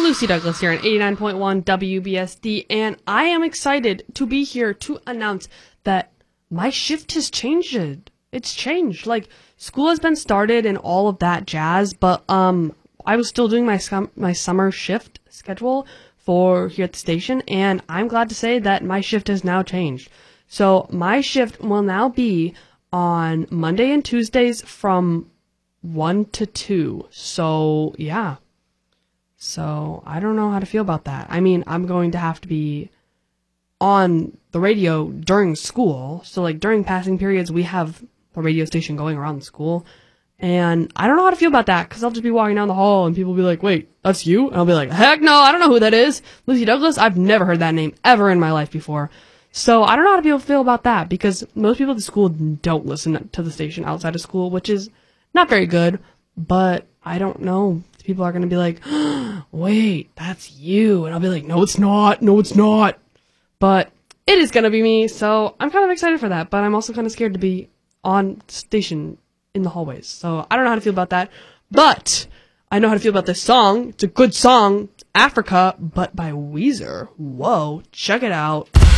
Lucy Douglas here on 89.1 WBSD, and I am excited to be here to announce that my shift has changed. It's changed. Like, school has been started and all of that jazz, but I was still doing my summer shift schedule for here at the station, and I'm glad to say that my shift has now changed. So my shift will now be on Monday and Tuesdays from 1 to 2. So, yeah. So, I don't know how to feel about that. I mean, I'm going to have to be on the radio during school. So, like, during passing periods, we have the radio station going around the school. And I don't know how to feel about that, because I'll just be walking down the hall and people will be like, wait, that's you? And I'll be like, heck no, I don't know who that is. Lucy Douglas? I've never heard that name ever in my life before. So I don't know how to feel about that, because most people at the school don't listen to the station outside of school, which is not very good. But I don't know. People are going to be like, wait, that's you. And I'll be like, no, it's not. No, it's not. But it is going to be me. So I'm kind of excited for that. But I'm also kind of scared to be on station in the hallways. So I don't know how to feel about that. But I know how to feel about this song. It's a good song. It's Africa, but by Weezer. Whoa, check it out.